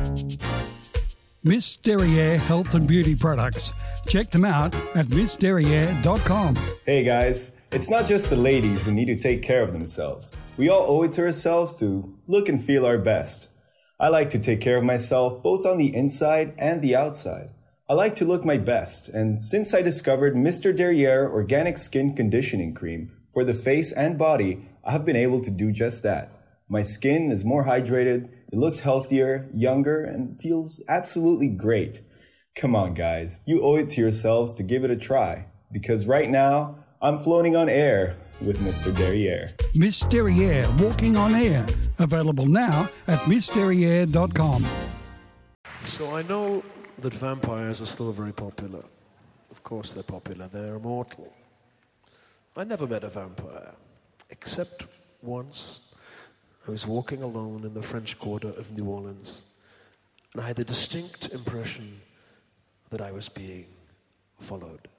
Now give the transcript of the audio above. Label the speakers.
Speaker 1: Miss Derriere Health and Beauty Products. Check them out at missderriere.com.
Speaker 2: Hey guys, it's not just the ladies who need to take care of themselves. We all owe it to ourselves to look and feel our best. I like to take care of myself both on the inside and the outside. I like to look my best, and since I discovered Mr. Derriere Organic Skin Conditioning Cream for the face and body, I have been able to do just that. My skin is more hydrated, it looks healthier, younger, and feels absolutely great. Come on, guys, you owe it to yourselves to give it a try, because right now, I'm floating on air with Mr. Derriere.
Speaker 1: Miss Derriere Walking on Air. Available now at missderriere.com.
Speaker 3: So I know that vampires are still very popular. Of course they're popular, they're immortal. I never met a vampire, except once. I was walking alone in the French Quarter of New Orleans, and I had the distinct impression that I was being followed.